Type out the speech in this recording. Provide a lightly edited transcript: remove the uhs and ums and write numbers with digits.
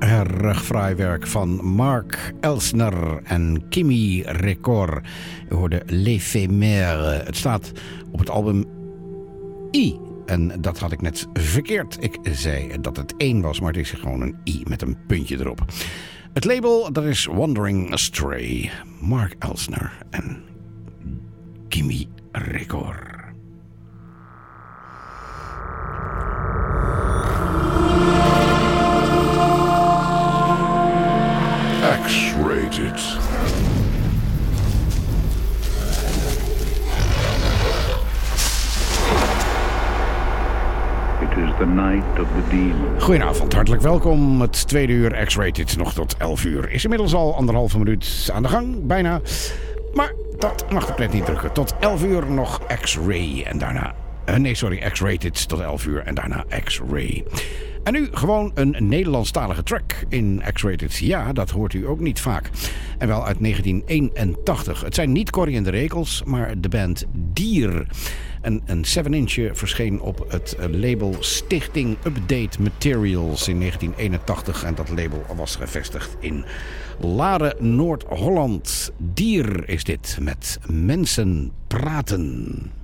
erg fraai werk van Mark Elsner en Kimi Record. U hoorde L'Éphémère. Het staat op het album I. En dat had ik net verkeerd. Ik zei dat het 1 was, maar het is gewoon een I met een puntje erop. Het label, dat is Wandering Astray. Mark Elsner en Kimi Record. X-rated. It is the night of the demon. Goedenavond, hartelijk welkom. Het tweede uur X-rated nog tot 11 uur. Is inmiddels al 1,5 minuut aan de gang, bijna. Maar dat mag de pret niet drukken. Tot 11 uur nog X-ray en daarna... X-rated tot 11 uur en daarna X-ray. En nu gewoon een Nederlandstalige track in X-rated. Ja, dat hoort u ook niet vaak. En wel uit 1981. Het zijn niet Corrie en de Rekels, maar de band Dier. Een 7-inch verscheen op het label Stichting Update Materials in 1981. En dat label was gevestigd in Laren, Noord-Holland. Dier is dit met Mensen Praten.